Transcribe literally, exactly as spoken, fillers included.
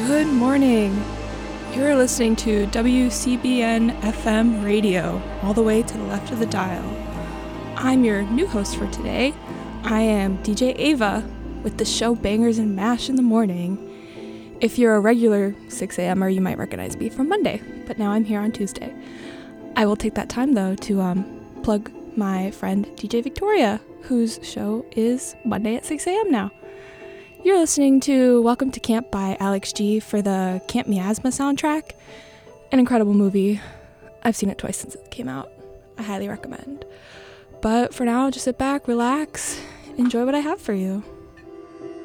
Good morning. You're listening to W C B N F M radio, all the way to the left of the dial. I'm your new host for today. I am D J Ava with the show Bangers and Mash in the morning. If you're a regular six a.m.er, you might recognize me from Monday, but now I'm here on Tuesday. I will take that time, though, to um, plug my friend D J Victoria, whose show is Monday at six a.m. now. You're listening to Welcome to Camp by Alex G for the Camp Miasma soundtrack. An incredible movie. I've seen it twice since it came out. I highly recommend. But for now, just sit back, relax, enjoy what I have for you.